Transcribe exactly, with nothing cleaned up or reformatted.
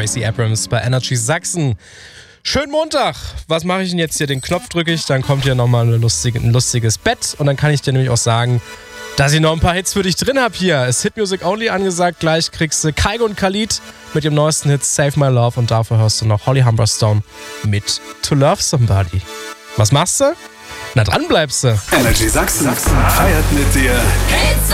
Tracy Abrams bei Energy Sachsen. Schönen Montag. Was mache ich denn jetzt hier? Den Knopf drücke ich, dann kommt hier nochmal eine lustige, ein lustiges Bett und dann kann ich dir nämlich auch sagen, dass ich noch ein paar Hits für dich drin habe hier. Ist Hit Music Only angesagt. Gleich kriegst du Kygo und Khalid mit dem neuesten Hit Save My Love und dafür hörst du noch Holly Humberstone mit To Love Somebody. Was machst du? Na, dran bleibst du. Energy Sachsen feiert mit dir.